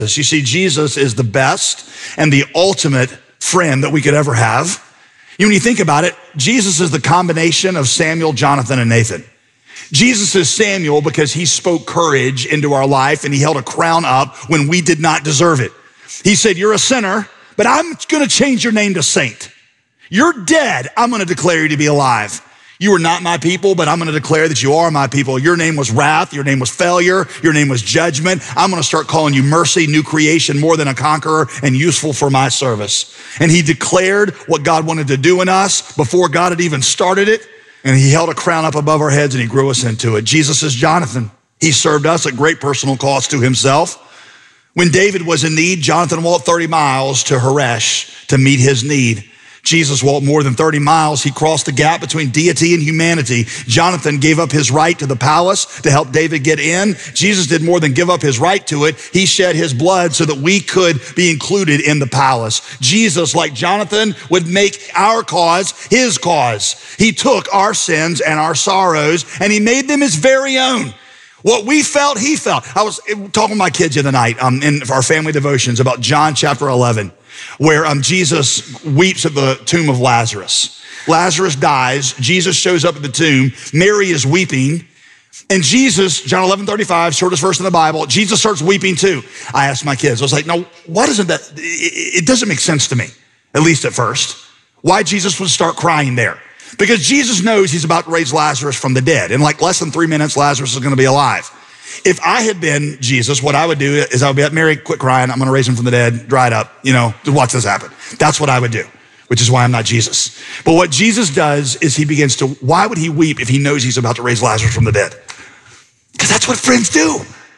You see, Jesus is the best and the ultimate friend that we could ever have. When you think about it, Jesus is the combination of Samuel, Jonathan, and Nathan. Jesus is Samuel because he spoke courage into our life and he held a crown up when we did not deserve it. He said, you're a sinner, but I'm going to change your name to saint. You're dead. I'm going to declare you to be alive. You are not my people, but I'm going to declare that you are my people. Your name was wrath. Your name was failure. Your name was judgment. I'm going to start calling you mercy, new creation, more than a conqueror, and useful for my service. And he declared what God wanted to do in us before God had even started it. And he held a crown up above our heads and he grew us into it. Jesus is Jonathan. He served us at great personal cost to himself. When David was in need, Jonathan walked 30 miles to Horesh to meet his need. Jesus walked more than 30 miles. He crossed the gap between deity and humanity. Jonathan gave up his right to the palace to help David get in. Jesus did more than give up his right to it. He shed his blood so that we could be included in the palace. Jesus, like Jonathan, would make our cause his cause. He took our sins and our sorrows and he made them his very own. What we felt, he felt. I was talking with my kids the other night in our family devotions about John chapter 11, where Jesus weeps at the tomb of Lazarus. Lazarus dies. Jesus shows up at the tomb. Mary is weeping. And Jesus, John 11:35, shortest verse in the Bible, Jesus starts weeping too. I asked my kids, I was like, no, why doesn't that, it doesn't make sense to me, at least at first, why Jesus would start crying there. Because Jesus knows he's about to raise Lazarus from the dead. In like less than 3 minutes, Lazarus is going to be alive. If I had been Jesus, what I would do is I would be like, Mary, quit crying. I'm going to raise him from the dead, dry it up, watch this happen. That's what I would do, which is why I'm not Jesus. But what Jesus does is he begins to, why would he weep if he knows he's about to raise Lazarus from the dead? Because that's what friends do.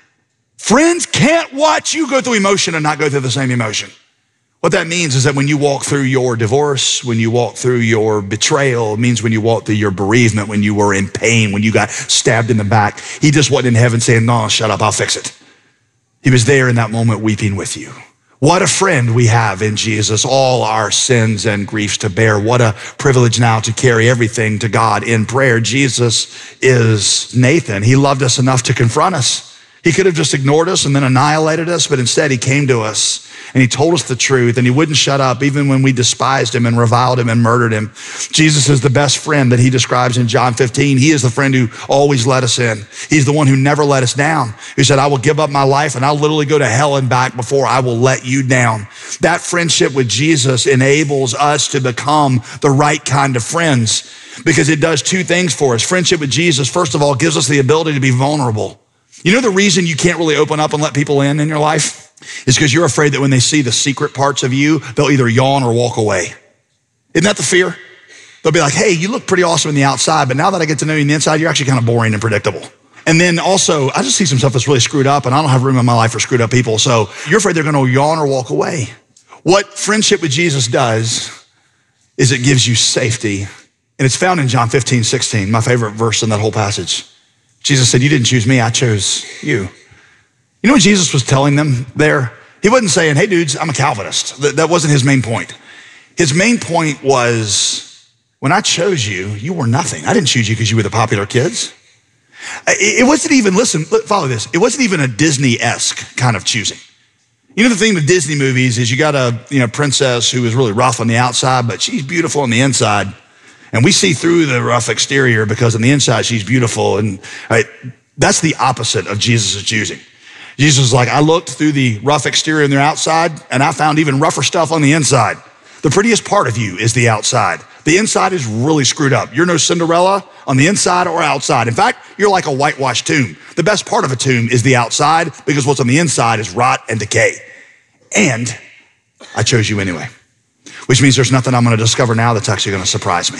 Friends can't watch you go through emotion and not go through the same emotion. What that means is that when you walk through your divorce, when you walk through your betrayal, it means when you walk through your bereavement, when you were in pain, when you got stabbed in the back, he just wasn't in heaven saying, no, shut up, I'll fix it. He was there in that moment weeping with you. What a friend we have in Jesus, all our sins and griefs to bear. What a privilege now to carry everything to God in prayer. Jesus is Nathan. He loved us enough to confront us. He could have just ignored us and then annihilated us, but instead he came to us and he told us the truth and he wouldn't shut up even when we despised him and reviled him and murdered him. Jesus is the best friend that he describes in John 15. He is the friend who always let us in. He's the one who never let us down. He said, I will give up my life and I'll literally go to hell and back before I will let you down. That friendship with Jesus enables us to become the right kind of friends because it does two things for us. Friendship with Jesus, first of all, gives us the ability to be vulnerable. You know the reason you can't really open up and let people in your life is because you're afraid that when they see the secret parts of you, they'll either yawn or walk away. Isn't that the fear? They'll be like, hey, you look pretty awesome on the outside, but now that I get to know you on the inside, you're actually kind of boring and predictable. And then also, I just see some stuff that's really screwed up and I don't have room in my life for screwed up people. So you're afraid they're going to yawn or walk away. What friendship with Jesus does is it gives you safety. And it's found in John 15:16, my favorite verse in that whole passage. Jesus said, you didn't choose me, I chose you. You know what Jesus was telling them there? He wasn't saying, hey dudes, I'm a Calvinist. That wasn't his main point. His main point was, when I chose you, you were nothing. I didn't choose you because you were the popular kids. It wasn't even, listen, follow this. It wasn't even a Disney-esque kind of choosing. You know, the thing with Disney movies is you got a princess who is really rough on the outside, but she's beautiful on the inside. And we see through the rough exterior because on the inside, she's beautiful. And that's the opposite of Jesus' choosing. Jesus is like, I looked through the rough exterior and their outside, and I found even rougher stuff on the inside. The prettiest part of you is the outside. The inside is really screwed up. You're no Cinderella on the inside or outside. In fact, you're like a whitewashed tomb. The best part of a tomb is the outside because what's on the inside is rot and decay. And I chose you anyway, which means there's nothing I'm going to discover now that's actually going to surprise me.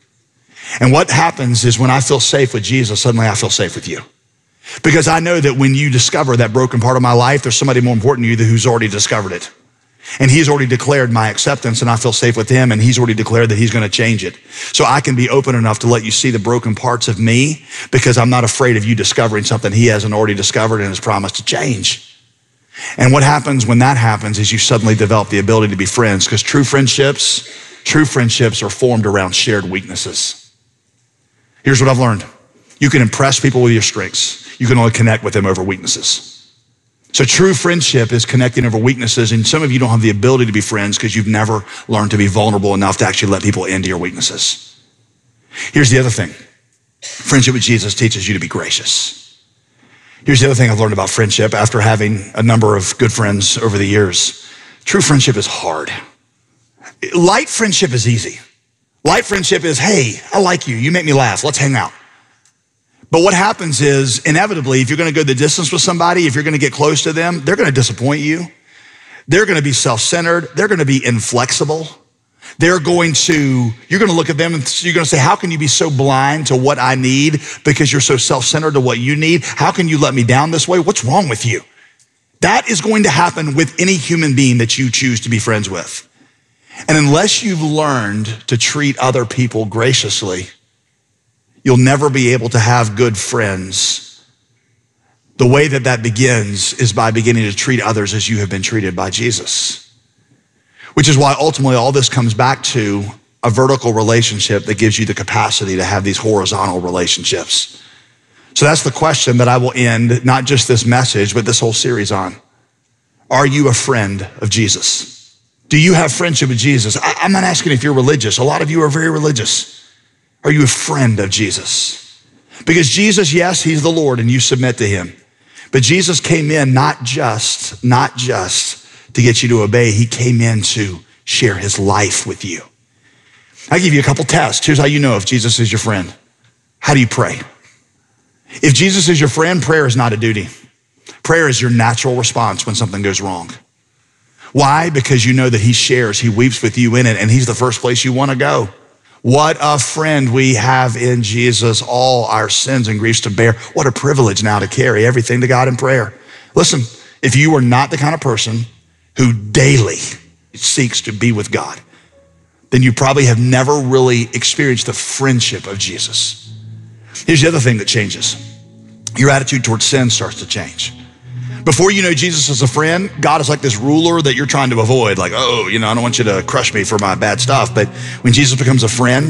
And what happens is when I feel safe with Jesus, suddenly I feel safe with you. Because I know that when you discover that broken part of my life, there's somebody more important to you who's already discovered it. And he's already declared my acceptance and I feel safe with him and he's already declared that he's going to change it. So I can be open enough to let you see the broken parts of me because I'm not afraid of you discovering something he hasn't already discovered and has promised to change. And what happens when that happens is you suddenly develop the ability to be friends because true friendships are formed around shared weaknesses. Here's what I've learned. You can impress people with your strengths. You can only connect with them over weaknesses. So true friendship is connecting over weaknesses, and some of you don't have the ability to be friends because you've never learned to be vulnerable enough to actually let people into your weaknesses. Here's the other thing. Friendship with Jesus teaches you to be gracious. Here's the other thing I've learned about friendship after having a number of good friends over the years. True friendship is hard. Light friendship is easy. Light friendship is, hey, I like you. You make me laugh. Let's hang out. But what happens is, inevitably, if you're going to go the distance with somebody, if you're going to get close to them, they're going to disappoint you. They're going to be self-centered. They're going to be inflexible. You're going to look at them and you're going to say, how can you be so blind to what I need because you're so self-centered to what you need? How can you let me down this way? What's wrong with you? That is going to happen with any human being that you choose to be friends with. And unless you've learned to treat other people graciously, you'll never be able to have good friends. The way that begins is by beginning to treat others as you have been treated by Jesus. Which is why ultimately all this comes back to a vertical relationship that gives you the capacity to have these horizontal relationships. So that's the question that I will end not just this message, but this whole series on. Are you a friend of Jesus? Do you have friendship with Jesus? I'm not asking if you're religious. A lot of you are very religious. Are you a friend of Jesus? Because Jesus, yes, he's the Lord and you submit to him. But Jesus came in not just to get you to obey. He came in to share his life with you. I'll give you a couple tests. Here's how you know if Jesus is your friend. How do you pray? If Jesus is your friend, prayer is not a duty. Prayer is your natural response when something goes wrong. Why? Because you know that he weeps with you in it, and he's the first place you want to go. What a friend we have in Jesus, all our sins and griefs to bear. What a privilege now to carry everything to God in prayer. Listen, if you are not the kind of person who daily seeks to be with God, then you probably have never really experienced the friendship of Jesus. Here's the other thing that changes. Your attitude towards sin starts to change. Before you know Jesus as a friend, God is like this ruler that you're trying to avoid. Like, I don't want you to crush me for my bad stuff. But when Jesus becomes a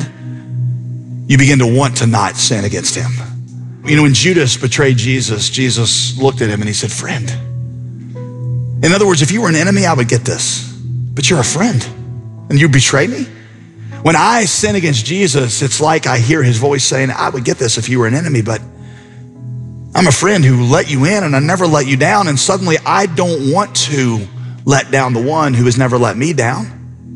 friend, you begin to want to not sin against him. When Judas betrayed Jesus, Jesus looked at him and he said, friend. In other words, if you were an enemy, I would get this. But you're a friend and you betray me. When I sin against Jesus, it's like I hear his voice saying, I would get this if you were an enemy, but I'm a friend who let you in and I never let you down. And suddenly I don't want to let down the one who has never let me down.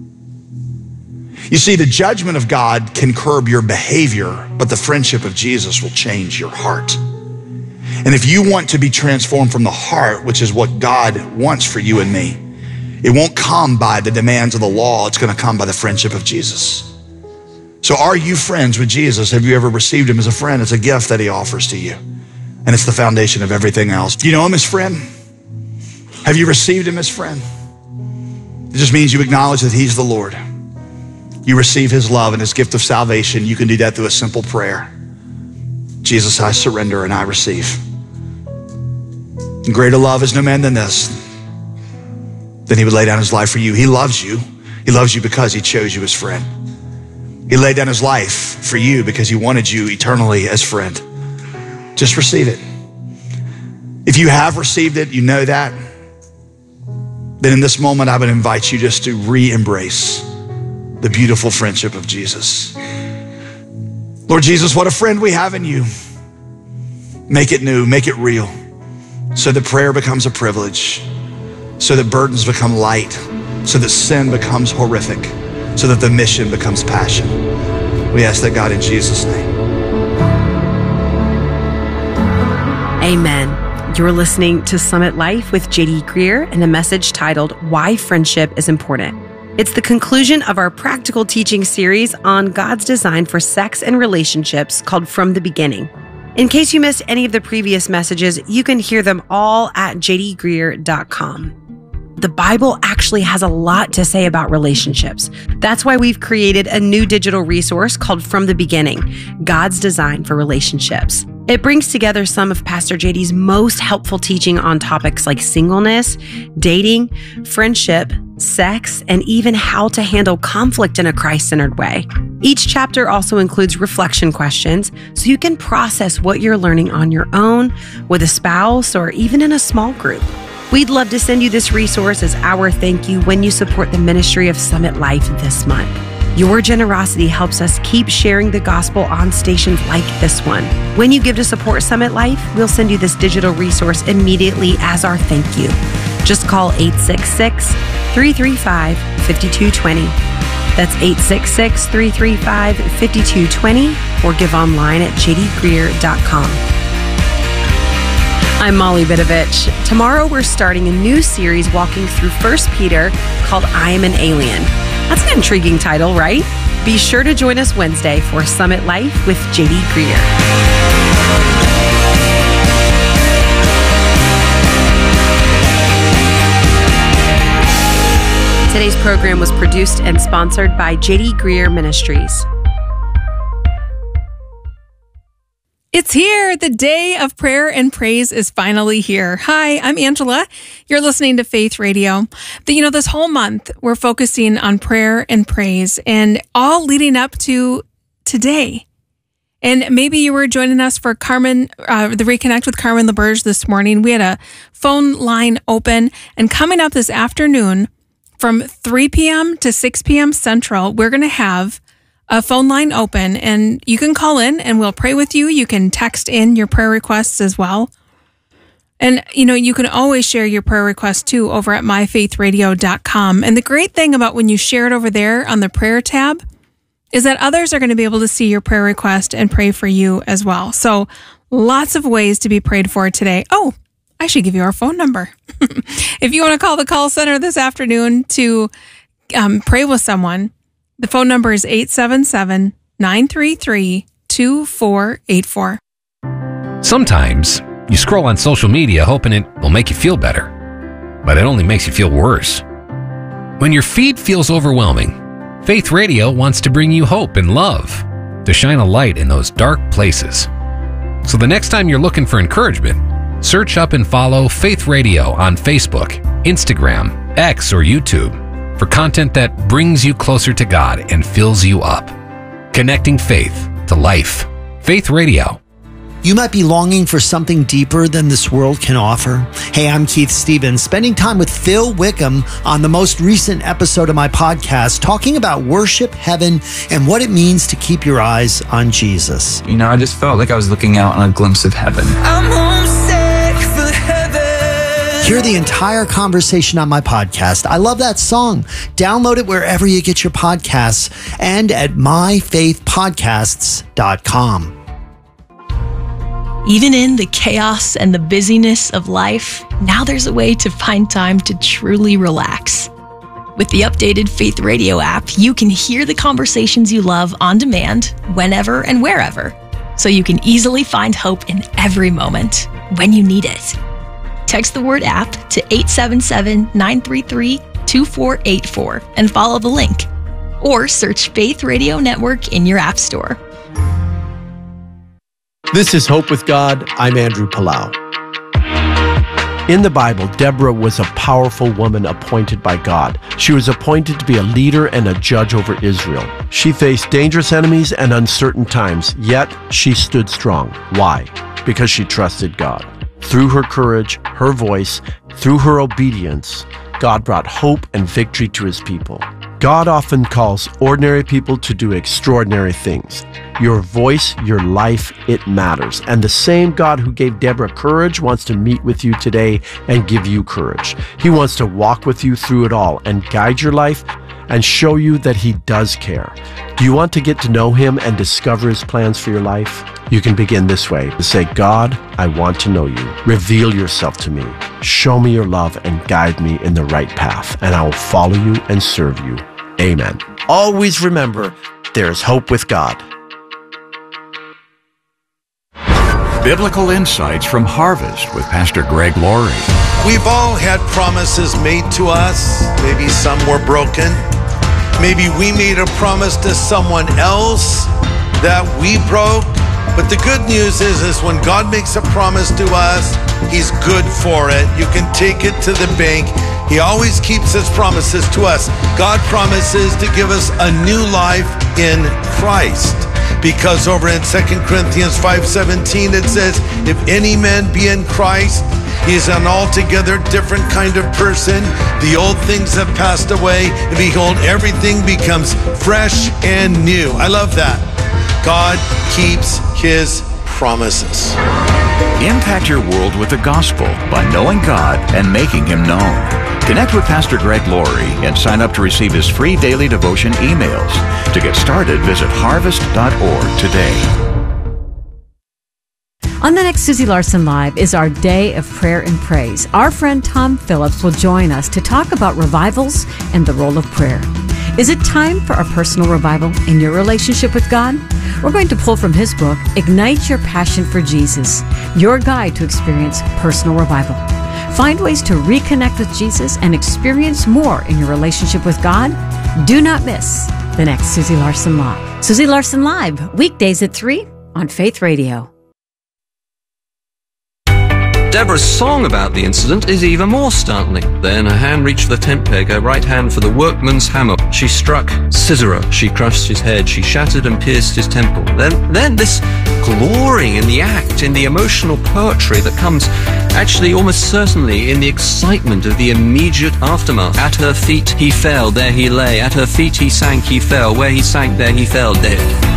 You see, the judgment of God can curb your behavior, but the friendship of Jesus will change your heart. And if you want to be transformed from the heart, which is what God wants for you and me, it won't come by the demands of the law. It's going to come by the friendship of Jesus. So are you friends with Jesus? Have you ever received him as a friend? It's a gift that he offers to you. And it's the foundation of everything else. Do you know him as friend? Have you received him as friend? It just means you acknowledge that he's the Lord. You receive his love and his gift of salvation. You can do that through a simple prayer. Jesus, I surrender and I receive. And greater love is no man than this, then he would lay down his life for you. He loves you. He loves you because he chose you as friend. He laid down his life for you because he wanted you eternally as friend. Just receive it. If you have received it, you know that, then in this moment, I would invite you just to re-embrace the beautiful friendship of Jesus. Lord Jesus, what a friend we have in you. Make it new, make it real, so that prayer becomes a privilege, so that burdens become light, so that sin becomes horrific, so that the mission becomes passion. We ask that, God, in Jesus' name. Amen. You're listening to Summit Life with J.D. Greear and a message titled, Why Friendship is Important. It's the conclusion of our practical teaching series on God's design for sex and relationships called From the Beginning. In case you missed any of the previous messages, you can hear them all at jdgreear.com. The Bible actually has a lot to say about relationships. That's why we've created a new digital resource called From the Beginning, God's Design for Relationships. It brings together some of Pastor JD's most helpful teaching on topics like singleness, dating, friendship, sex, and even how to handle conflict in a Christ-centered way. Each chapter also includes reflection questions, so you can process what you're learning on your own, with a spouse, or even in a small group. We'd love to send you this resource as our thank you when you support the ministry of Summit Life this month. Your generosity helps us keep sharing the gospel on stations like this one. When you give to support Summit Life, we'll send you this digital resource immediately as our thank you. Just call 866-335-5220. That's 866-335-5220 or give online at jdgreer.com. I'm Molly Vidovich. Tomorrow we're starting a new series walking through 1 Peter called I Am an Alien. That's an intriguing title, right? Be sure to join us Wednesday for Summit Life with J.D. Greer. Today's program was produced and sponsored by J.D. Greer Ministries. It's here. The day of prayer and praise is finally here. Hi, I'm Angela. You're listening to Faith Radio. This whole month, we're focusing on prayer and praise and all leading up to today. And maybe you were joining us for the Reconnect with Carmen LaBerge this morning. We had a phone line open, and coming up this afternoon from 3 p.m. to 6 p.m. Central, we're going to have a phone line open, and you can call in and we'll pray with you. You can text in your prayer requests as well. And, you can always share your prayer requests too over at myfaithradio.com. And the great thing about when you share it over there on the prayer tab is that others are going to be able to see your prayer request and pray for you as well. So lots of ways to be prayed for today. Oh, I should give you our phone number. If you want to call the call center this afternoon to pray with someone, the phone number is 877-933-2484. Sometimes you scroll on social media hoping it will make you feel better, but it only makes you feel worse. When your feed feels overwhelming, Faith Radio wants to bring you hope and love, to shine a light in those dark places. So the next time you're looking for encouragement, search up and follow Faith Radio on Facebook, Instagram, X, or YouTube for content that brings you closer to God and fills you up. Connecting faith to life. Faith Radio. You might be longing for something deeper than this world can offer. Hey, I'm Keith Stevens, spending time with Phil Wickham on the most recent episode of my podcast, talking about worship, heaven, and what it means to keep your eyes on Jesus. I just felt like I was looking out on a glimpse of heaven. I'm homesick for heaven. Hear the entire conversation on my podcast. I love that song. Download it wherever you get your podcasts and at myfaithpodcasts.com. Even in the chaos and the busyness of life, now there's a way to find time to truly relax. With the updated Faith Radio app, you can hear the conversations you love on demand, whenever and wherever, so you can easily find hope in every moment when you need it. Text the word app to 877-933-2484 and follow the link. Or search Faith Radio Network in your app store. This is Hope with God. I'm Andrew Palau. In the Bible, Deborah was a powerful woman appointed by God. She was appointed to be a leader and a judge over Israel. She faced dangerous enemies and uncertain times, yet she stood strong. Why? Because she trusted God. Through her courage, her voice, through her obedience, God brought hope and victory to his people. God often calls ordinary people to do extraordinary things. Your voice, your life, it matters. And the same God who gave Deborah courage wants to meet with you today and give you courage. He wants to walk with you through it all and guide your life and show you that he does care. Do you want to get to know him and discover his plans for your life? You can begin this way. Say, God, I want to know you. Reveal yourself to me. Show me your love and guide me in the right path, and I will follow you and serve you. Amen. Always remember, there is hope with God. Biblical Insights from Harvest with Pastor Greg Laurie. We've all had promises made to us. Maybe some were broken. Maybe we made a promise to someone else that we broke. But the good news is when God makes a promise to us, he's good for it. You can take it to the bank. He always keeps his promises to us. God promises to give us a new life in Christ. Because over in 2 Corinthians 5:17 it says, if any man be in Christ, He's an altogether different kind of person. The old things have passed away, and behold, everything becomes fresh and new. I love that. God keeps his promises. Impact your world with the gospel by knowing God and making him known. Connect with Pastor Greg Laurie and sign up to receive his free daily devotion emails. To get started, visit harvest.org today. On the next Susie Larson Live is our day of prayer and praise. Our friend Tom Phillips will join us to talk about revivals and the role of prayer. Is it time for a personal revival in your relationship with God? We're going to pull from his book, Ignite Your Passion for Jesus, your guide to experience personal revival. Find ways to reconnect with Jesus and experience more in your relationship with God. Do not miss the next Susie Larson Live. Susie Larson Live, weekdays at 3 on Faith Radio. Deborah's song about the incident is even more startling. Then her hand reached for the tent peg, her right hand for the workman's hammer. She struck Sisera. She crushed his head. She shattered and pierced his temple. Then this glory in the act, in the emotional poetry that comes actually almost certainly in the excitement of the immediate aftermath. At her feet he fell, there he lay. At her feet he sank, he fell. Where he sank, there he fell, dead.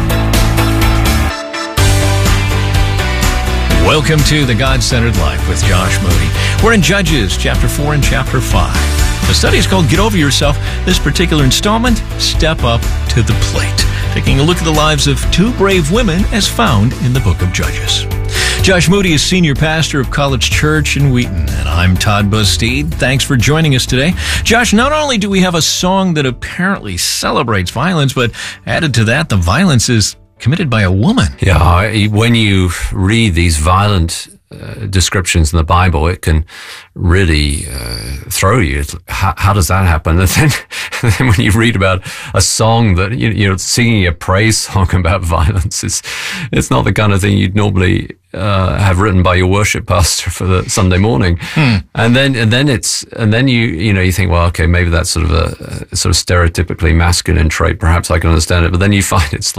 Welcome to The God-Centered Life with Josh Moody. We're in Judges chapter 4 and chapter 5. The study is called Get Over Yourself. This particular installment, Step Up to the Plate. Taking a look at the lives of two brave women as found in the book of Judges. Josh Moody is senior pastor of College Church in Wheaton, and I'm Todd Bustede. Thanks for joining us today. Josh, not only do we have a song that apparently celebrates violence, but added to that, the violence is committed by a woman. Yeah, when you read these violent descriptions in the Bible, it can really throw you. How does that happen? And then when you read about a song that, you know, singing a praise song about violence, it's not the kind of thing you'd normally have written by your worship pastor for the Sunday morning. And then you think, well, okay, maybe that's sort of a stereotypically masculine trait. Perhaps I can understand it. But then you find it's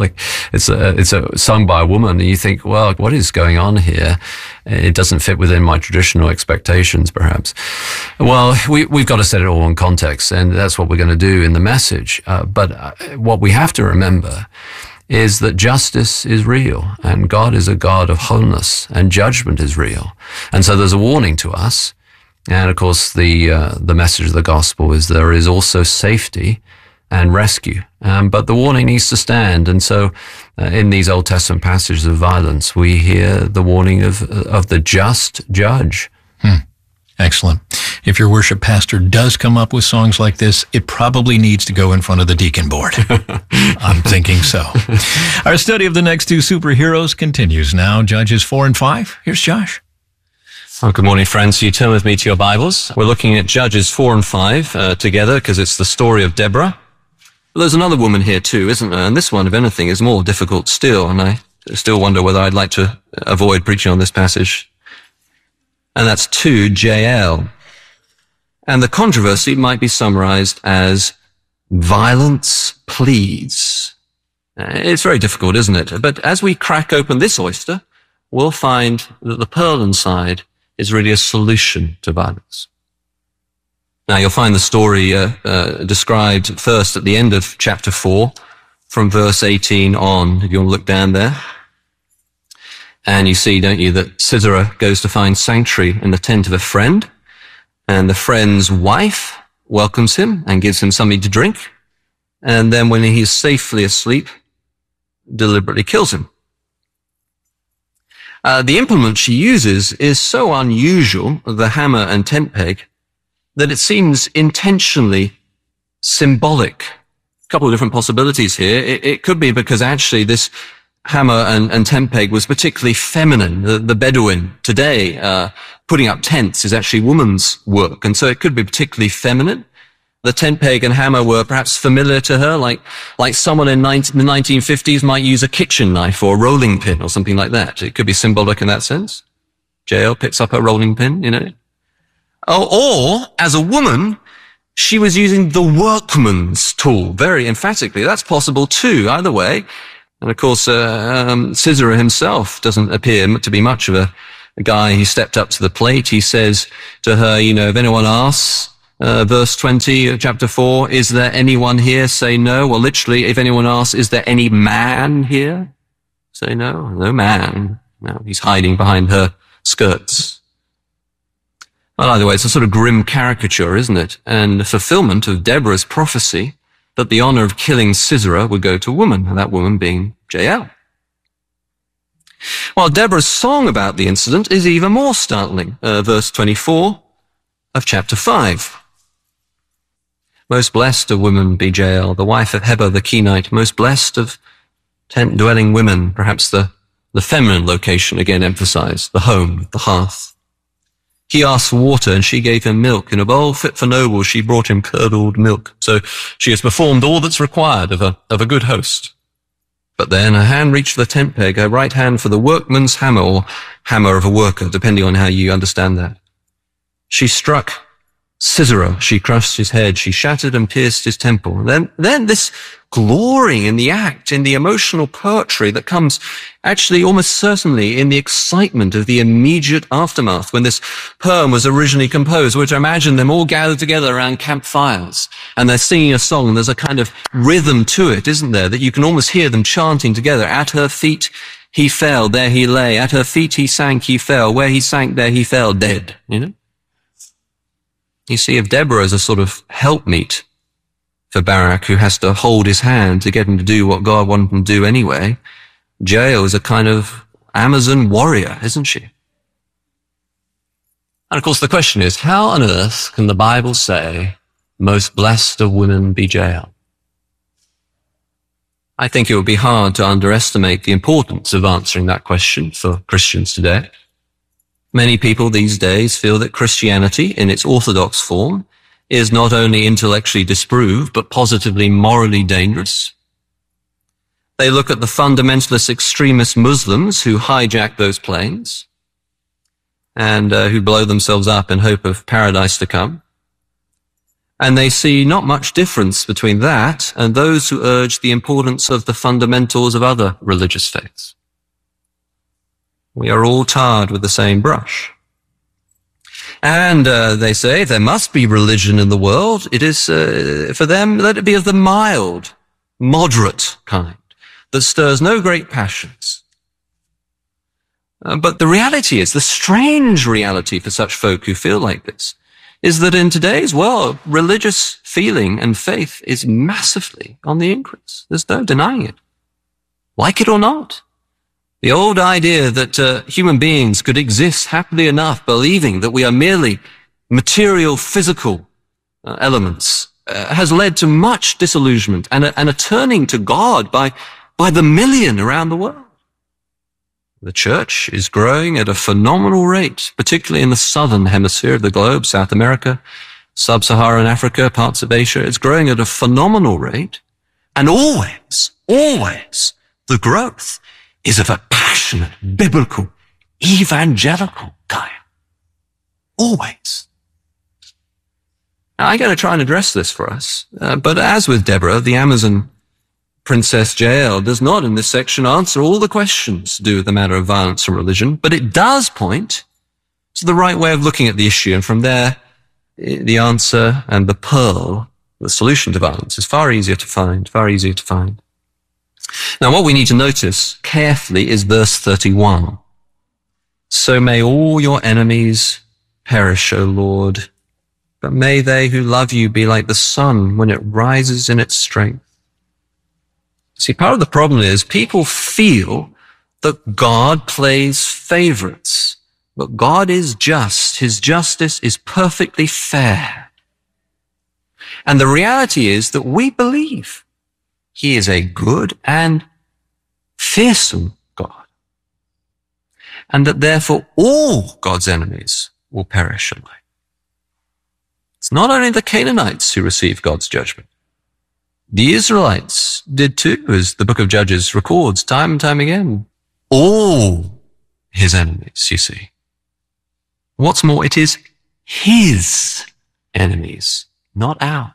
a sung by a woman, and you think, well, what is going on here? It doesn't fit within my traditional expectations, perhaps. Well, we've got to set it all in context, and that's what we're going to do in the message. But what we have to remember is that justice is real, and God is a God of wholeness, and judgment is real. And so there's a warning to us. And of course, the message of the gospel is there is also safety and rescue. But the warning needs to stand. And so in these Old Testament passages of violence, we hear the warning of the just judge. Excellent. If your worship pastor does come up with songs like this, it probably needs to go in front of the deacon board. I'm thinking so. Our study of the next two superheroes continues now. Judges 4 and 5. Here's Josh. Well, good morning, friends. You turn with me to your Bibles. We're looking at Judges 4 and 5 together because it's the story of Deborah. But there's another woman here too, isn't there? And this one, if anything, is more difficult still. And I still wonder whether I'd like to avoid preaching on this passage. And that's 2 Jael. And the controversy might be summarized as violence pleads. It's very difficult, isn't it? But as we crack open this oyster, we'll find that the pearl inside is really a solution to violence. Now, you'll find the story described first at the end of chapter 4, from verse 18 on, if you want to look down there. And you see, don't you, that Sisera goes to find sanctuary in the tent of a friend, and the friend's wife welcomes him and gives him something to drink, and then when he's safely asleep, deliberately kills him. The implement she uses is so unusual, the hammer and tent peg, that it seems intentionally symbolic. A couple of different possibilities here. It could be because actually this hammer and tent peg was particularly feminine. The Bedouin today, putting up tents is actually woman's work. And so it could be particularly feminine. The tent peg and hammer were perhaps familiar to her, like someone in the 1950s might use a kitchen knife or a rolling pin or something like that. It could be symbolic in that sense. Jael picks up her rolling pin, you know. Or, as a woman, she was using the workman's tool very emphatically. That's possible too, either way. And of course, Sisera himself doesn't appear to be much of a guy who stepped up to the plate. He says to her, if anyone asks, verse 20 of chapter 4, is there anyone here? Say no. Well, literally, if anyone asks, is there any man here? Say no. No man. No, he's hiding behind her skirts. Well, either way, it's a sort of grim caricature, isn't it? And the fulfillment of Deborah's prophecy that the honor of killing Sisera would go to a woman, and that woman being Jael. While Deborah's song about the incident is even more startling. Verse 24 of chapter 5. Most blessed of women be Jael, the wife of Heber the Kenite, most blessed of tent-dwelling women, perhaps the feminine location again emphasized, the home, the hearth. He asked for water, and she gave him milk. In a bowl fit for nobles, she brought him curdled milk. So she has performed all that's required of a good host. But then her hand reached for the tent peg, her right hand for the workman's hammer, or hammer of a worker, depending on how you understand that. She struck Sisera, she crushed his head, she shattered and pierced his temple. Then this glorying in the act, in the emotional poetry that comes actually almost certainly in the excitement of the immediate aftermath when this poem was originally composed, which I imagine them all gathered together around campfires and they're singing a song and there's a kind of rhythm to it, isn't there, that you can almost hear them chanting together. At her feet he fell, there he lay. At her feet he sank, he fell. Where he sank, there he fell, dead, You see, if Deborah is a sort of helpmeet for Barak, who has to hold his hand to get him to do what God wanted him to do anyway, Jael is a kind of Amazon warrior, isn't she? And of course the question is, how on earth can the Bible say, most blessed of women be Jael? I think it would be hard to underestimate the importance of answering that question for Christians today. Many people these days feel that Christianity, in its orthodox form, is not only intellectually disproved, but positively morally dangerous. They look at the fundamentalist extremist Muslims who hijack those planes and who blow themselves up in hope of paradise to come. And they see not much difference between that and those who urge the importance of the fundamentals of other religious faiths. We are all tarred with the same brush. And they say there must be religion in the world. It is, for them, let it be of the mild, moderate kind, that stirs no great passions. But the reality is, the strange reality for such folk who feel like this, is that in today's world, religious feeling and faith is massively on the increase. There's no denying it. Like it or not. The old idea that human beings could exist happily enough believing that we are merely material, physical elements has led to much disillusionment and a turning to God by the million around the world. The church is growing at a phenomenal rate, particularly in the southern hemisphere of the globe, South America, sub-Saharan Africa, parts of Asia. It's growing at a phenomenal rate. And always, the growth is of a passionate, biblical, evangelical kind. Always. Now, I'm going to try and address this for us. But as with Deborah, the Amazon Princess Jael does not in this section answer all the questions to do with the matter of violence and religion, but it does point to the right way of looking at the issue. And from there, the answer and the pearl, the solution to violence, is far easier to find. Now, what we need to notice carefully is verse 31. So may all your enemies perish, O Lord, but may they who love you be like the sun when it rises in its strength. See, part of the problem is people feel that God plays favorites, but God is just. His justice is perfectly fair. And the reality is that we believe He is a good and fearsome God, and that therefore all God's enemies will perish alike. It's not only the Canaanites who receive God's judgment. The Israelites did too, as the book of Judges records time and time again. All His enemies, you see. What's more, it is His enemies, not ours.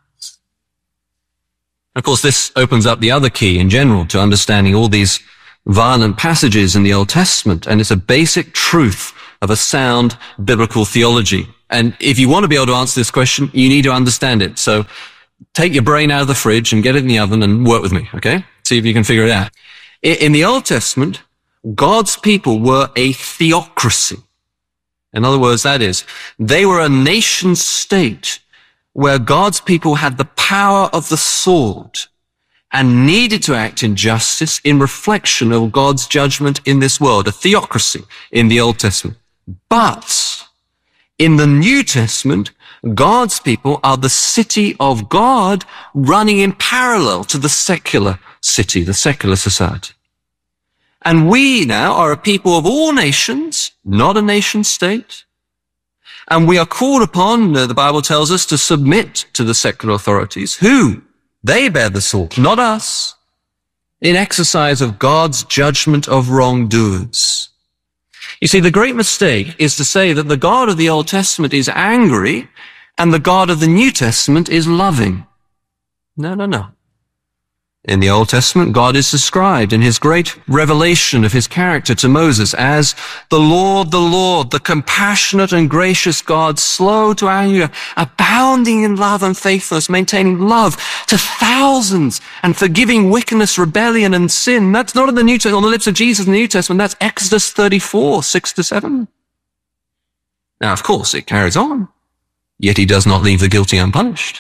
Of course, this opens up the other key in general to understanding all these violent passages in the Old Testament, and it's a basic truth of a sound biblical theology. And if you want to be able to answer this question, you need to understand it. So take your brain out of the fridge and get it in the oven and work with me, okay? See if you can figure it out. In the Old Testament, God's people were a theocracy. In other words, that is, they were a nation state where God's people had the power of the sword and needed to act in justice in reflection of God's judgment in this world, a theocracy in the Old Testament. But in the New Testament, God's people are the city of God running in parallel to the secular city, the secular society. And we now are a people of all nations, not a nation state. And we are called upon, the Bible tells us, to submit to the secular authorities. Who? They bear the sword, not us, in exercise of God's judgment of wrongdoers. You see, the great mistake is to say that the God of the Old Testament is angry and the God of the New Testament is loving. No. In the Old Testament, God is described in his great revelation of his character to Moses as the Lord, the compassionate and gracious God, slow to anger, abounding in love and faithfulness, maintaining love to thousands and forgiving wickedness, rebellion and sin. That's not in the New Testament, on the lips of Jesus in the New Testament. That's Exodus 34, 6-7. Now, of course, it carries on. Yet he does not leave the guilty unpunished.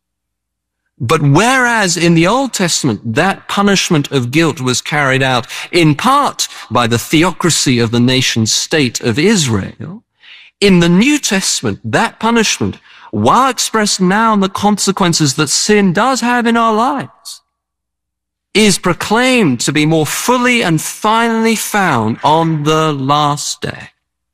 But whereas in the Old Testament, that punishment of guilt was carried out in part by the theocracy of the nation state of Israel, in the New Testament, that punishment, while expressed now in the consequences that sin does have in our lives, is proclaimed to be more fully and finally found on the last day.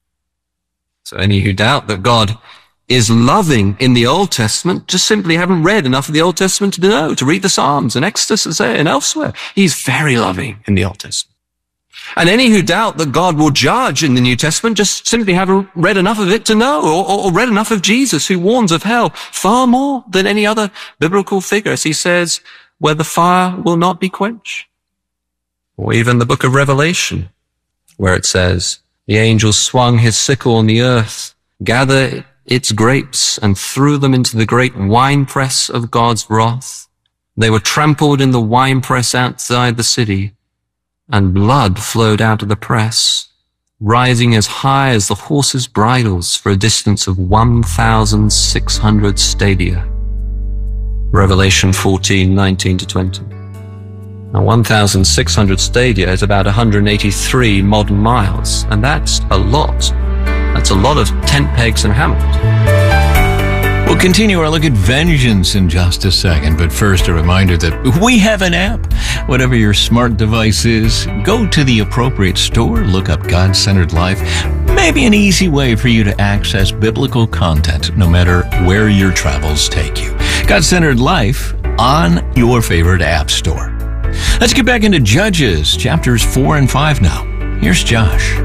So any who doubt that God is loving in the Old Testament just simply haven't read enough of the Old Testament to know, to read the Psalms and Exodus and elsewhere. He's very loving in the Old Testament. And any who doubt that God will judge in the New Testament just simply haven't read enough of it to know, or read enough of Jesus, who warns of hell far more than any other biblical figure, as he says, where the fire will not be quenched. Or even the book of Revelation, where it says, the angel swung his sickle on the earth, gathered its grapes and threw them into the great winepress of God's wrath. They were trampled in the winepress outside the city, and blood flowed out of the press, rising as high as the horses' bridles for a distance of 1,600 stadia. Revelation 14, 19-20. Now 1,600 stadia is about 183 modern miles, and that's a lot. That's a lot of tent pegs and hammers. We'll continue our look at vengeance in just a second, but first a reminder that we have an app. Whatever your smart device is, go to the appropriate store, look up God-Centered Life. Maybe an easy way for you to access biblical content no matter where your travels take you. God-Centered Life on your favorite app store. Let's get back into Judges, chapters 4 and 5 now. Here's Josh.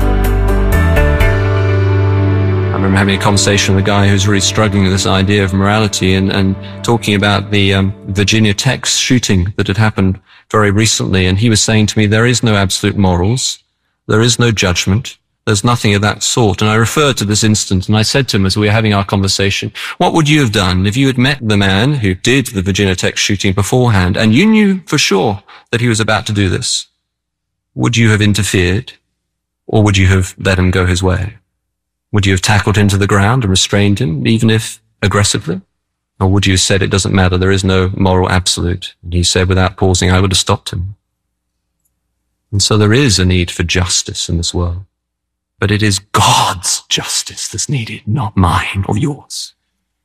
I remember having a conversation with a guy who's really struggling with this idea of morality and talking about the Virginia Tech shooting that had happened very recently. And he was saying to me, there is no absolute morals. There is no judgment. There's nothing of that sort. And I referred to this instance, and I said to him as we were having our conversation, what would you have done if you had met the man who did the Virginia Tech shooting beforehand and you knew for sure that he was about to do this? Would you have interfered, or would you have let him go his way? Would you have tackled him to the ground and restrained him, even if aggressively? Or would you have said, it doesn't matter, there is no moral absolute? And he said, without pausing, I would have stopped him. And so there is a need for justice in this world. But it is God's justice that's needed, not mine or yours.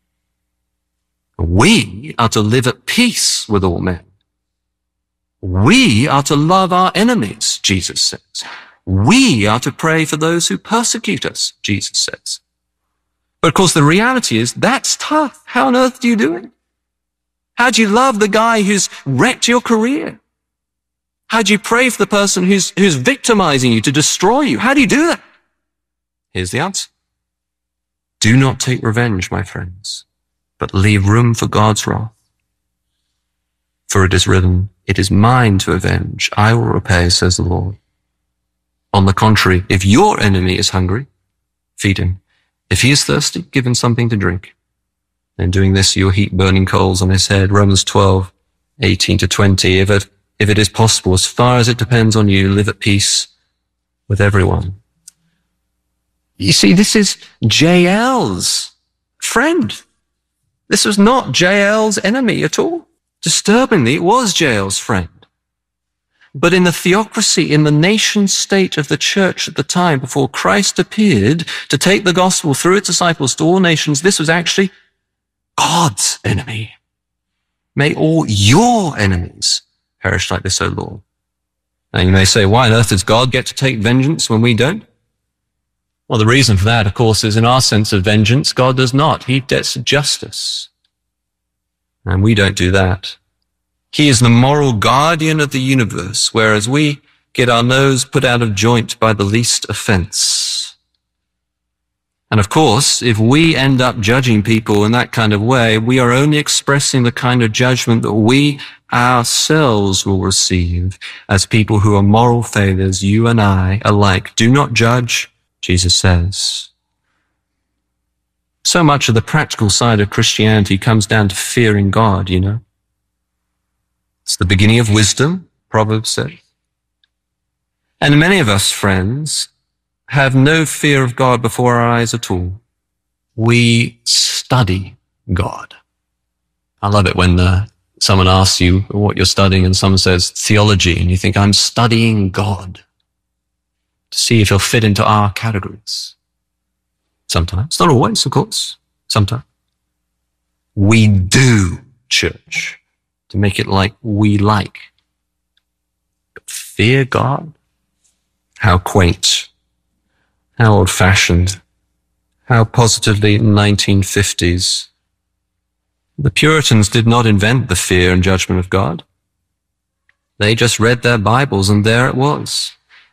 We are to live at peace with all men. We are to love our enemies, Jesus says. We are to pray for those who persecute us, Jesus says. But of course, the reality is that's tough. How on earth do you do it? How do you love the guy who's wrecked your career? How do you pray for the person who's victimizing you to destroy you? How do you do that? Here's the answer. Do not take revenge, my friends, but leave room for God's wrath. For it is written, it is mine to avenge. I will repay, says the Lord. On the contrary, if your enemy is hungry, feed him. If he is thirsty, give him something to drink. In doing this, you'll heap burning coals on his head. Romans 12:18-20. If it is possible, as far as it depends on you, live at peace with everyone. You see, this is Jael's friend. This was not Jael's enemy at all. Disturbingly, it was Jael's friend. But in the theocracy, in the nation state of the church at the time, before Christ appeared to take the gospel through its disciples to all nations, this was actually God's enemy. May all your enemies perish like this, O Lord. Now you may say, why on earth does God get to take vengeance when we don't? Well, the reason for that, of course, is in our sense of vengeance, God does not. He gets justice. And we don't do that. He is the moral guardian of the universe, whereas we get our nose put out of joint by the least offense. And of course, if we end up judging people in that kind of way, we are only expressing the kind of judgment that we ourselves will receive as people who are moral failures, you and I alike. Do not judge, Jesus says. So much of the practical side of Christianity comes down to fearing God, you know. It's the beginning of wisdom, Proverbs says. And many of us, friends, have no fear of God before our eyes at all. We study God. I love it when someone asks you what you're studying and someone says theology, and you think, I'm studying God to see if he'll fit into our categories. Sometimes. Not always, of course. Sometimes. We do church to make it like we like. But fear God? How quaint. How old-fashioned. How positively 1950s. The Puritans did not invent the fear and judgment of God. They just read their Bibles and there it was.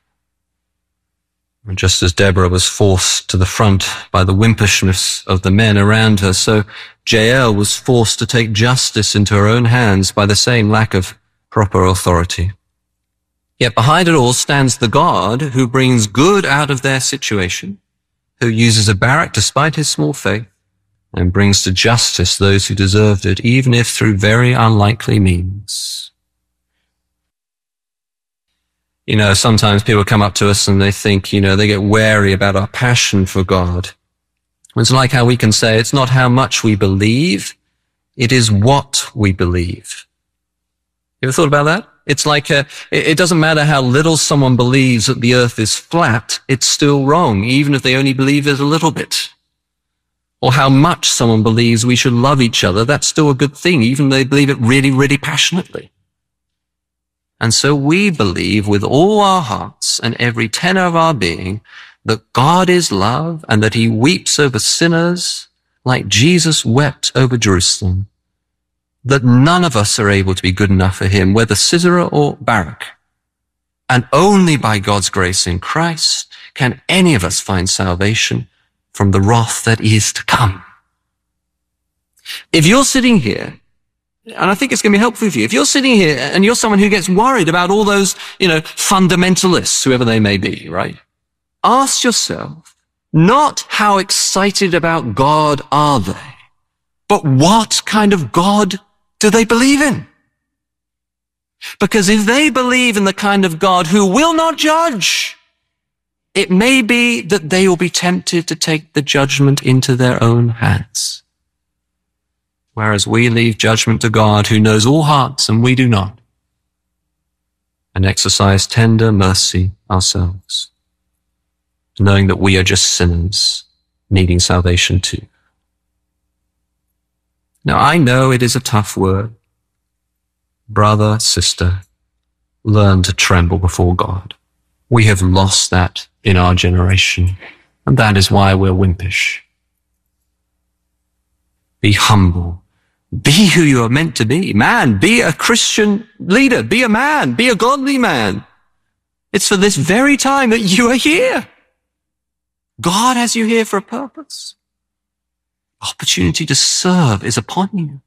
And just as Deborah was forced to the front by the wimpishness of the men around her, so Jael was forced to take justice into her own hands by the same lack of proper authority. Yet behind it all stands the God who brings good out of their situation, who uses a Barak despite his small faith, and brings to justice those who deserved it, even if through very unlikely means. You know, sometimes people come up to us and they think, you know, they get wary about our passion for God. It's like how we can say it's not how much we believe, it is what we believe. You ever thought about that? It's like, it doesn't matter how little someone believes that the earth is flat, it's still wrong, even if they only believe it a little bit. Or how much someone believes we should love each other, that's still a good thing, even though they believe it really, really passionately. And so we believe with all our hearts and every tenor of our being that God is love and that he weeps over sinners like Jesus wept over Jerusalem, that none of us are able to be good enough for him, whether Sisera or Barak. And only by God's grace in Christ can any of us find salvation from the wrath that is to come. If you're sitting here, and I think it's going to be helpful for you, if you're sitting here and you're someone who gets worried about all those, you know, fundamentalists, whoever they may be, right? Ask yourself, not how excited about God are they, but what kind of God do they believe in? Because if they believe in the kind of God who will not judge, it may be that they will be tempted to take the judgment into their own hands. Whereas we leave judgment to God who knows all hearts and we do not, and exercise tender mercy ourselves, knowing that we are just sinners needing salvation too. Now I know it is a tough word. Brother, sister, learn to tremble before God. We have lost that in our generation, and that is why we're wimpish. Be humble. Be who you are meant to be. Man, be a Christian leader. Be a man. Be a godly man. It's for this very time that you are here. God has you here for a purpose. Opportunity to serve is upon you.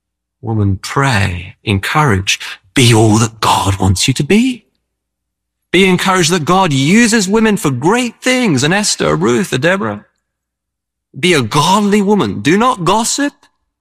Woman, pray, encourage, be all that God wants you to be. Be encouraged that God uses women for great things, an Esther, a Ruth, a Deborah. Be a godly woman. Do not gossip.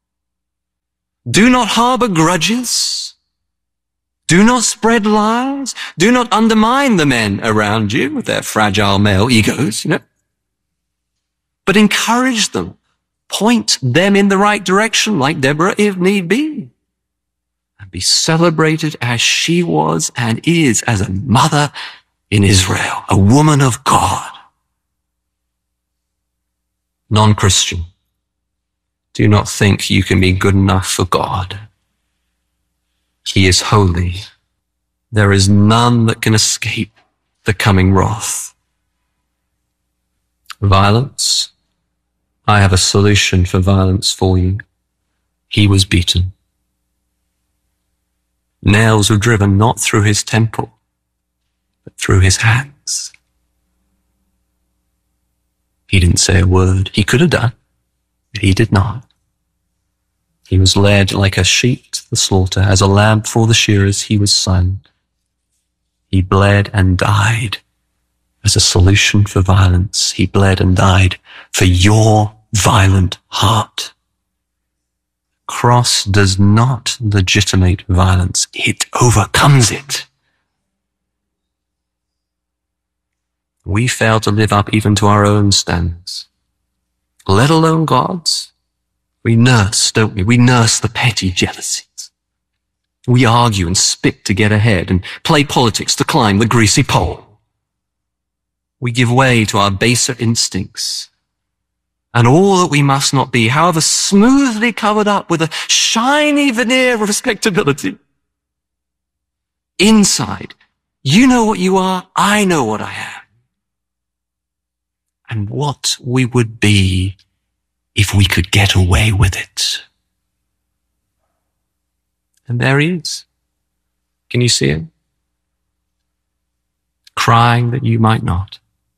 Do not harbor grudges. Do not spread lies. Do not undermine the men around you with their fragile male egos, But encourage them. Point them in the right direction, like Deborah, if need be. And be celebrated as she was and is as a mother in Israel, a woman of God. Non-Christian, do not think you can be good enough for God. He is holy. There is none that can escape the coming wrath. Violence. I have a solution for violence for you. He was beaten. Nails were driven not through his temple, but through his hands. He didn't say a word. He could have done, but he did not. He was led like a sheep to the slaughter. As a lamb before the shearers, he was silent. He bled and died as a solution for violence. He bled and died for your violent heart. Cross does not legitimate violence. It overcomes it. We fail to live up even to our own standards, let alone God's. We nurse, don't we? We nurse the petty jealousies. We argue and spit to get ahead and play politics to climb the greasy pole. We give way to our baser instincts. And all that we must not be, however smoothly covered up with a shiny veneer of respectability. Inside, you know what you are, I know what I am. And what we would be if we could get away with it. And there he is. Can you see him? Crying that you might not.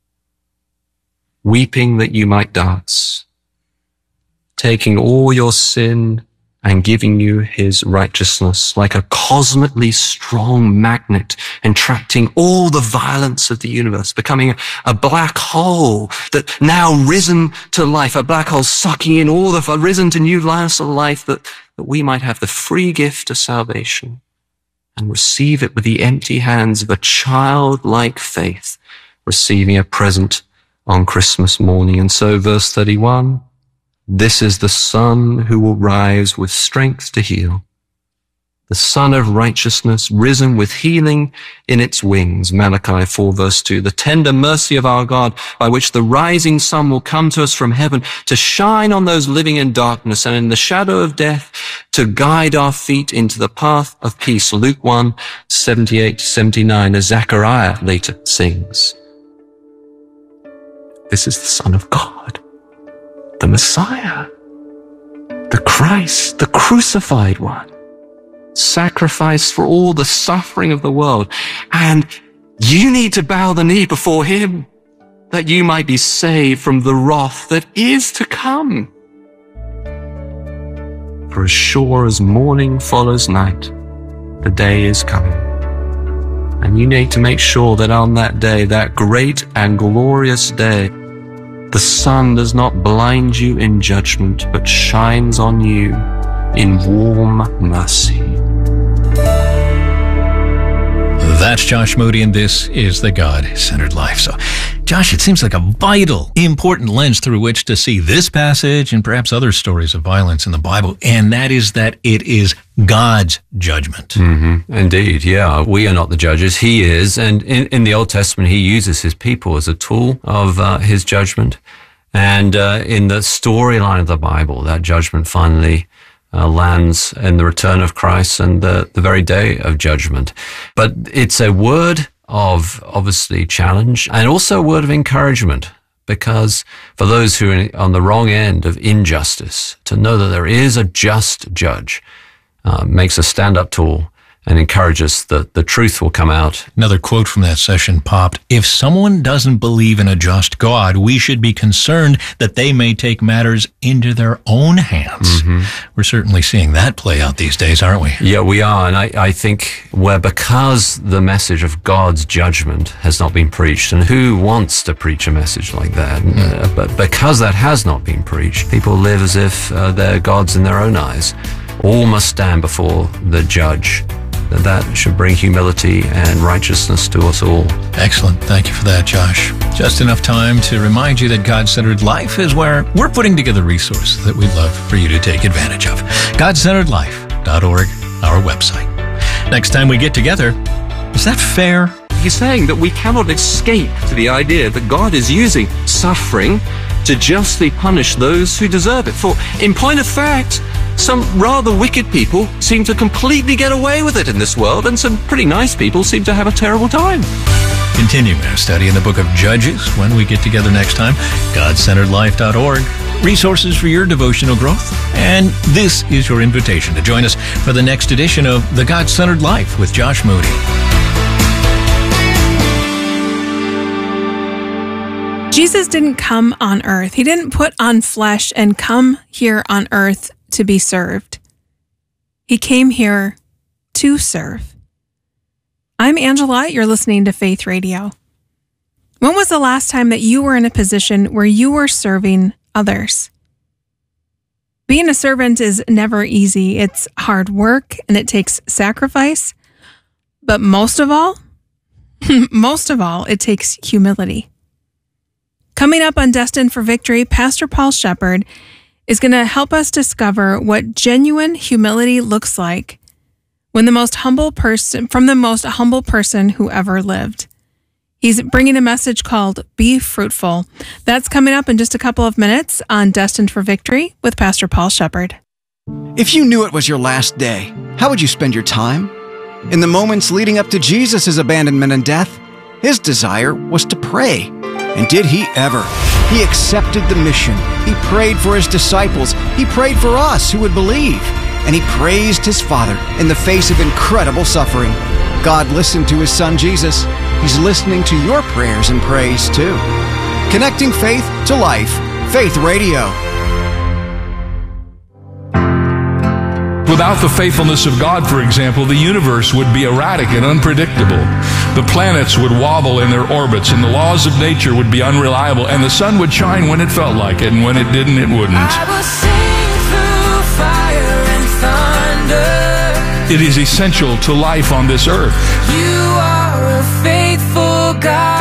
Weeping that you might dance, taking all your sin and giving you his righteousness like a cosmically strong magnet, entrapting all the violence of the universe, becoming a black hole that now risen to life, a black hole sucking in all the risen to new lives of life that we might have the free gift of salvation and receive it with the empty hands of a childlike faith, receiving a present on Christmas morning. And so verse 31, this is the Son who will rise with strength to heal, the Son of righteousness risen with healing in its wings. Malachi 4 verse 2, the tender mercy of our God by which the rising sun will come to us from heaven to shine on those living in darkness and in the shadow of death, to guide our feet into the path of peace. Luke 1, 78-79, as Zechariah later sings. This is the Son of God, the Messiah, the Christ, the crucified one, sacrificed for all the suffering of the world. And you need to bow the knee before him that you might be saved from the wrath that is to come. For as sure as morning follows night, the day is coming. And you need to make sure that on that day, that great and glorious day, the sun does not blind you in judgment, but shines on you in warm mercy. That's Josh Moody, and this is The God-Centered Life. So, Josh, it seems like a vital, important lens through which to see this passage and perhaps other stories of violence in the Bible, and that is that it is God's judgment. Mm-hmm. Indeed, yeah. We are not the judges. He is. And in the Old Testament, he uses his people as a tool of his judgment. And in the storyline of the Bible, that judgment finally lands in the return of Christ and the very day of judgment. But it's a word of obviously challenge and also a word of encouragement, because for those who are on the wrong end of injustice, to know that there is a just judge makes a stand-up tool and encourage us that the truth will come out. Another quote from that session popped. If someone doesn't believe in a just God, we should be concerned that they may take matters into their own hands. We're certainly seeing that play out these days, aren't we? Yeah, we are. And I think because the message of God's judgment has not been preached, and who wants to preach a message like that? But because that has not been preached, people live as if they're gods in their own eyes. All must stand before the judge. That should bring humility and righteousness to us all. Excellent. Thank you for that, Josh. Just enough time to remind you that God-Centered Life is where we're putting together resources that we'd love for you to take advantage of. GodCenteredLife.org, our website. Next time we get together, is that fair? He's saying that we cannot escape to the idea that God is using suffering to justly punish those who deserve it. For, in point of fact, some rather wicked people seem to completely get away with it in this world, and some pretty nice people seem to have a terrible time. Continuing our study in the book of Judges when we get together next time. GodCenteredLife.org. Resources for your devotional growth. And this is your invitation to join us for the next edition of The God-Centered Life with Josh Moody. Jesus didn't come on earth. He didn't put on flesh and come here on earth to be served. He came here to serve. I'm Angela. You're listening to Faith Radio. When was the last time that you were in a position where you were serving others? Being a servant is never easy. It's hard work and it takes sacrifice. But most of all, it takes humility. Coming up on Destined for Victory, Pastor Paul Shepard is going to help us discover what genuine humility looks like from the most humble person who ever lived. He's bringing a message called Be Fruitful. That's coming up in just a couple of minutes on Destined for Victory with Pastor Paul Shepard. If you knew it was your last day, how would you spend your time? In the moments leading up to Jesus' abandonment and death, his desire was to pray. And did he ever? He accepted the mission. He prayed for his disciples. He prayed for us who would believe. And he praised his Father in the face of incredible suffering. God listened to his Son Jesus. He's listening to your prayers and praise too. Connecting faith to life. Faith Radio. Without the faithfulness of God, for example, the universe would be erratic and unpredictable. The planets would wobble in their orbits, and the laws of nature would be unreliable, and the sun would shine when it felt like it, and when it didn't, it wouldn't. I will sing through fire and thunder. It is essential to life on this earth. You are a faithful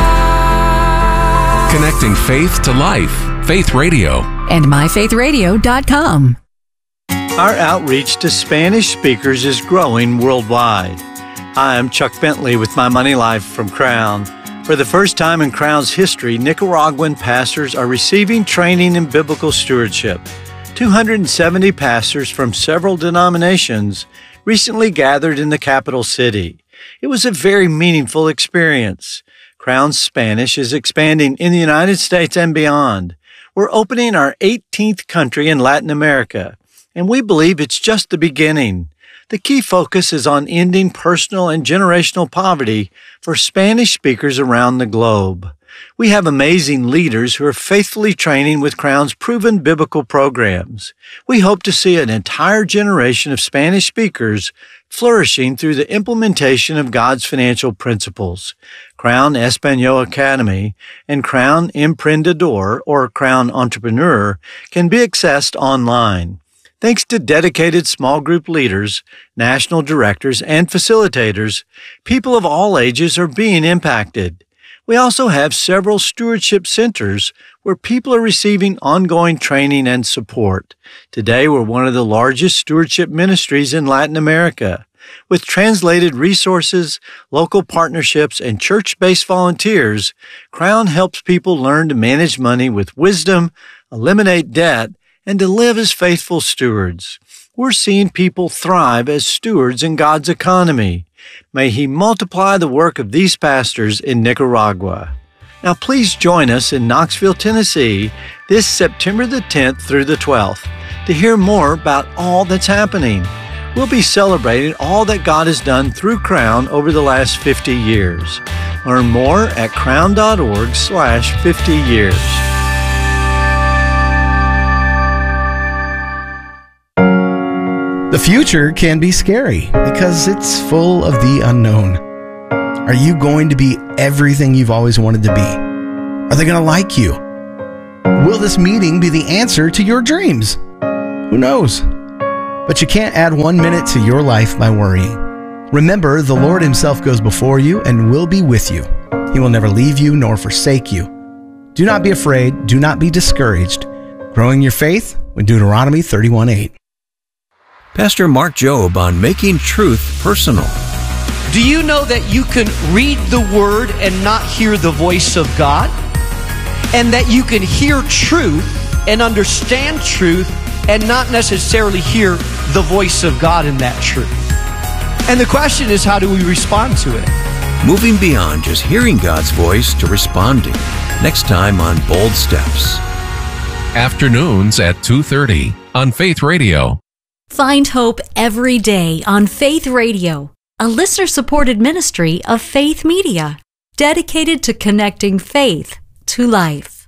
God. Connecting faith to life. Faith Radio. And myfaithradio.com. Our outreach to Spanish speakers is growing worldwide. Hi, I'm Chuck Bentley with My Money Life from Crown. For the first time in Crown's history, Nicaraguan pastors are receiving training in biblical stewardship. 270 pastors from several denominations recently gathered in the capital city. It was a very meaningful experience. Crown's Spanish is expanding in the United States and beyond. We're opening our 18th country in Latin America, and we believe it's just the beginning. The key focus is on ending personal and generational poverty for Spanish speakers around the globe. We have amazing leaders who are faithfully training with Crown's proven biblical programs. We hope to see an entire generation of Spanish speakers flourishing through the implementation of God's financial principles. Crown Espanol Academy and Crown Emprendedor or Crown Entrepreneur can be accessed online. Thanks to dedicated small group leaders, national directors, and facilitators, people of all ages are being impacted. We also have several stewardship centers where people are receiving ongoing training and support. Today, we're one of the largest stewardship ministries in Latin America. With translated resources, local partnerships, and church-based volunteers, Crown helps people learn to manage money with wisdom, eliminate debt, and to live as faithful stewards. We're seeing people thrive as stewards in God's economy. May He multiply the work of these pastors in Nicaragua. Now please join us in Knoxville, Tennessee this September the 10th through the 12th to hear more about all that's happening. we'll be celebrating all that God has done through Crown over the last 50 years. Learn more at crown.org/50 years. The future can be scary because it's full of the unknown. Are you going to be everything you've always wanted to be? Are they going to like you? Will this meeting be the answer to your dreams? Who knows? But you can't add 1 minute to your life by worrying. Remember, the Lord himself goes before you and will be with you. He will never leave you nor forsake you. Do not be afraid. Do not be discouraged. Growing your faith with Deuteronomy 31:8. Pastor Mark Jobe on making truth personal. Do you know that you can read the Word and not hear the voice of God? And that you can hear truth and understand truth and not necessarily hear the voice of God in that truth? And the question is, how do we respond to it? Moving beyond just hearing God's voice to responding. Next time on Bold Steps. Afternoons at 2:30 on Faith Radio. Find hope every day on Faith Radio, a listener-supported ministry of Faith Media, dedicated to connecting faith to life.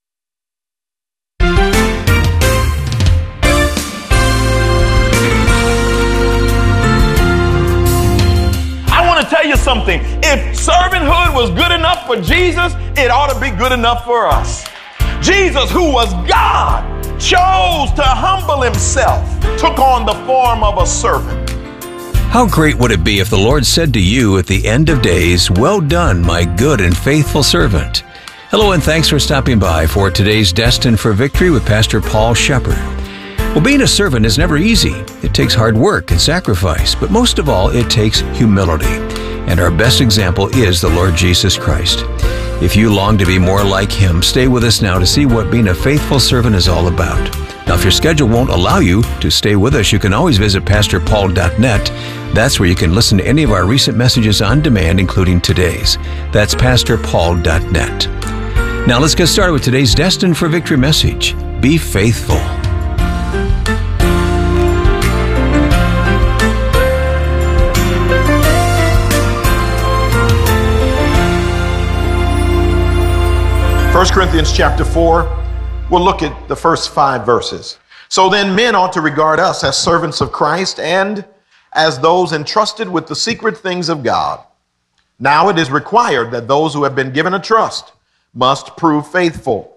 I want to tell you something. If servanthood was good enough for Jesus, it ought to be good enough for us. Jesus, who was God, chose to humble himself, took on the form of a servant. How great would it be if the Lord said to you at the end of days, "Well done, my good and faithful servant." Hello, and thanks for stopping by for today's Destined for Victory with Pastor Paul Shepard. Well, being a servant is never easy. It takes hard work and sacrifice, but most of all, it takes humility. And our best example is the Lord Jesus Christ. If you long to be more like him, stay with us now to see what being a faithful servant is all about. Now, if your schedule won't allow you to stay with us, you can always visit pastorpaul.net. That's where you can listen to any of our recent messages on demand, including today's. That's pastorpaul.net. Now, let's get started with today's Destined for Victory message. Be faithful. First Corinthians chapter 4, we'll look at the first 5 verses. So then men ought to regard us as servants of Christ and as those entrusted with the secret things of God. Now it is required that those who have been given a trust must prove faithful.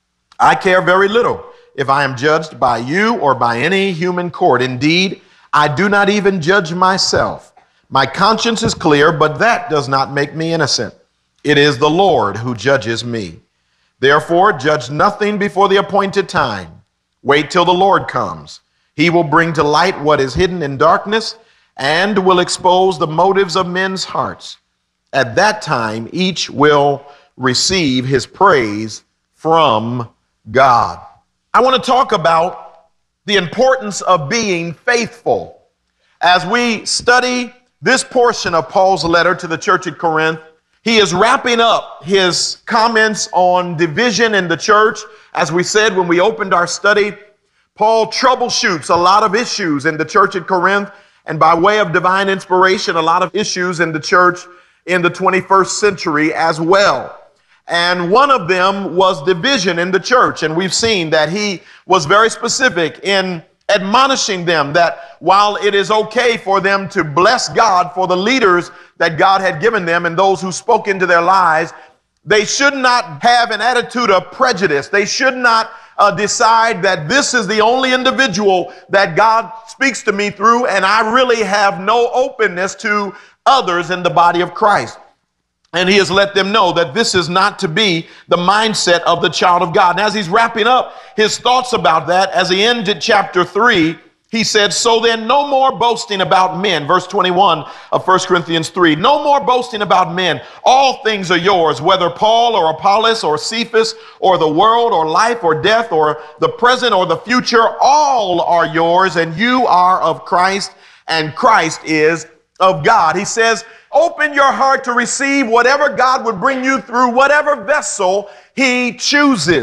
I care very little if I am judged by you or by any human court. Indeed, I do not even judge myself. My conscience is clear, but that does not make me innocent. It is the Lord who judges me. Therefore, judge nothing before the appointed time. Wait till the Lord comes. He will bring to light what is hidden in darkness and will expose the motives of men's hearts. At that time, each will receive his praise from God. I want to talk about the importance of being faithful. As we study this portion of Paul's letter to the church at Corinth, he is wrapping up his comments on division in the church. As we said when we opened our study, Paul troubleshoots a lot of issues in the church at Corinth, and by way of divine inspiration, a lot of issues in the church in the 21st century as well. And one of them was division in the church. And we've seen that he was very specific in admonishing them that while it is okay for them to bless God for the leaders that God had given them and those who spoke into their lives, they should not have an attitude of prejudice. They should not decide that this is the only individual that God speaks to me through, and I really have no openness to others in the body of Christ. And he has let them know that this is not to be the mindset of the child of God. And as he's wrapping up his thoughts about that, as he ended chapter 3, he said, so then no more boasting about men. Verse 21 of 1 Corinthians 3, no more boasting about men. All things are yours, whether Paul or Apollos or Cephas or the world or life or death or the present or the future, all are yours, and you are of Christ, and Christ is of God. He says, open your heart to receive whatever God would bring you through, whatever vessel he chooses.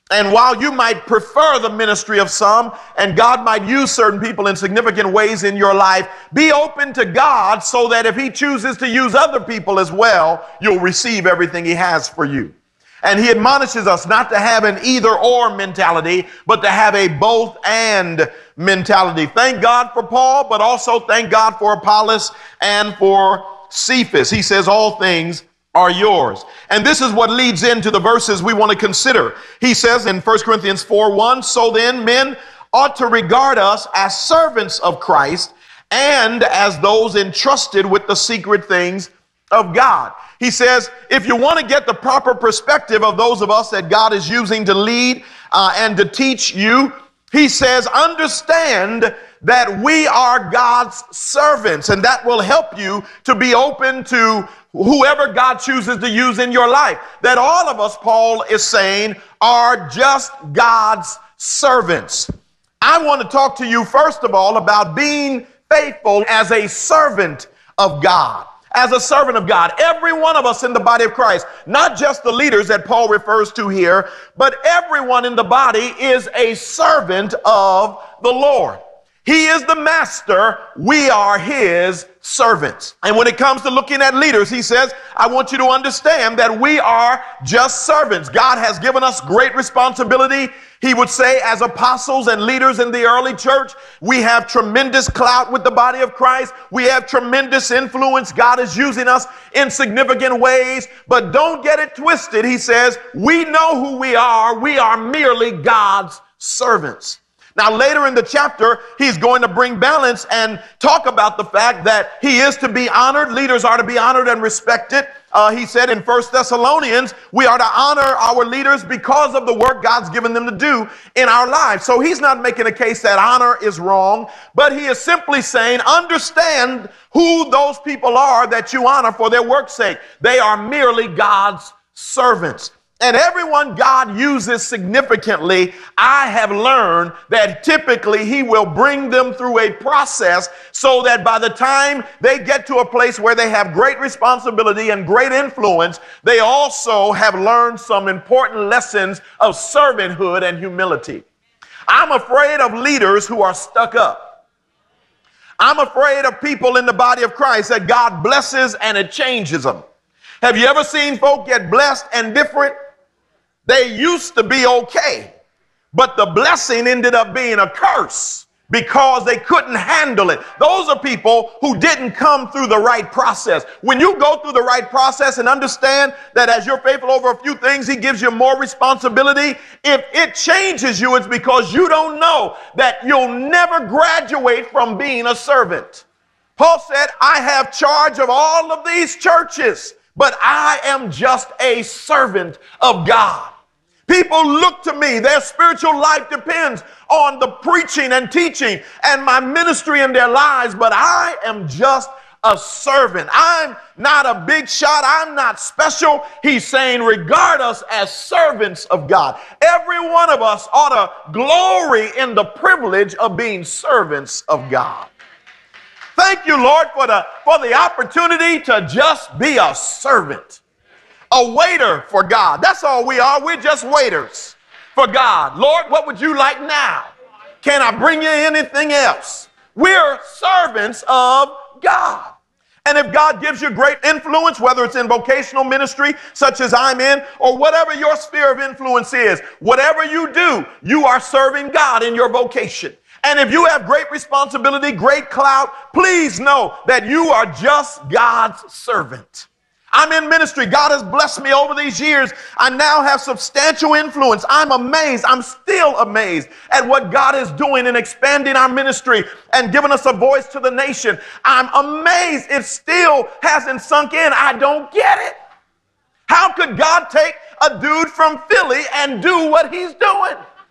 And while you might prefer the ministry of some, and God might use certain people in significant ways in your life, be open to God so that if he chooses to use other people as well, you'll receive everything he has for you. And he admonishes us not to have an either-or mentality, but to have a both-and mentality. Thank God for Paul, but also thank God for Apollos and for Cephas. He says all things are yours. And this is what leads into the verses we want to consider. He says in 1 Corinthians 4:1, so then men ought to regard us as servants of Christ and as those entrusted with the secret things of God. He says, if you want to get the proper perspective of those of us that God is using to lead and to teach you, he says, understand that we are God's servants, and that will help you to be open to whoever God chooses to use in your life. That all of us, Paul is saying, are just God's servants. I want to talk to you, first of all, about being faithful as a servant of God. As a servant of God. Every one of us in the body of Christ, not just the leaders that Paul refers to here, but everyone in the body is a servant of the Lord. He is the master. We are his servants. And when it comes to looking at leaders, he says, I want you to understand that we are just servants. God has given us great responsibility. He would say, as apostles and leaders in the early church, we have tremendous clout with the body of Christ. We have tremendous influence. God is using us in significant ways. But don't get it twisted. He says, we know who we are. We are merely God's servants. Now, later in the chapter, he's going to bring balance and talk about the fact that he is to be honored. Leaders are to be honored and respected. He said in 1 Thessalonians, we are to honor our leaders because of the work God's given them to do in our lives. So he's not making a case that honor is wrong, but he is simply saying, understand who those people are that you honor for their work's sake. They are merely God's servants. And everyone God uses significantly, I have learned that typically he will bring them through a process so that by the time they get to a place where they have great responsibility and great influence, they also have learned some important lessons of servanthood and humility. I'm afraid of leaders who are stuck up. I'm afraid of people in the body of Christ that God blesses and it changes them. Have you ever seen folk get blessed and different? They used to be okay, but the blessing ended up being a curse because they couldn't handle it. Those are people who didn't come through the right process. When you go through the right process and understand that as you're faithful over a few things, he gives you more responsibility. If it changes you, it's because you don't know that you'll never graduate from being a servant. Paul said, I have charge of all of these churches, but I am just a servant of God. People look to me. Their spiritual life depends on the preaching and teaching and my ministry in their lives, but I am just a servant. I'm not a big shot. I'm not special. He's saying, regard us as servants of God. Every one of us ought to glory in the privilege of being servants of God. Thank you, Lord, for the opportunity to just be a servant. A waiter for God. That's all we are. We're just waiters for God. Lord, what would you like now? Can I bring you anything else? We're servants of God. And if God gives you great influence, whether it's in vocational ministry, such as I'm in, or whatever your sphere of influence is, whatever you do, you are serving God in your vocation. And if you have great responsibility, great clout, please know that you are just God's servant. I'm in ministry. God has blessed me over these years. I now have substantial influence. I'm amazed. I'm still amazed at what God is doing in expanding our ministry and giving us a voice to the nation. I'm amazed. It still hasn't sunk in. I don't get it. How could God take a dude from Philly and do what he's doing?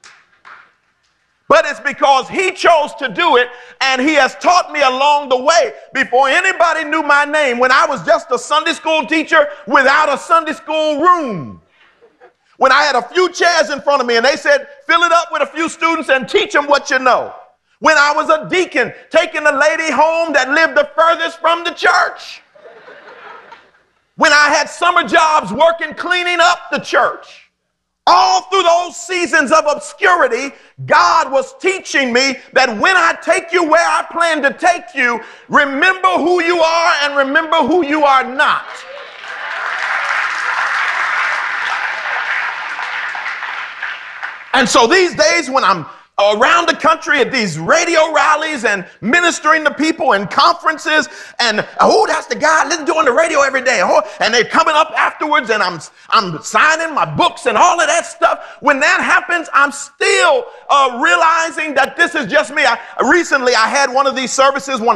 But it's because he chose to do it, and he has taught me along the way. Before anybody knew my name, when I was just a Sunday school teacher without a Sunday school room, when I had a few chairs in front of me and they said, fill it up with a few students and teach them what you know. When I was a deacon, taking a lady home that lived the furthest from the church. When I had summer jobs working, cleaning up the church. All through those seasons of obscurity, God was teaching me that when I take you where I plan to take you, remember who you are and remember who you are not. And so these days when I'm around the country at these radio rallies and ministering to people in conferences, and that's the guy I listen to on the radio every day. And they're coming up afterwards, and I'm signing my books and all of that stuff. When that happens, I'm still realizing that this is just me. Recently I had one of these services.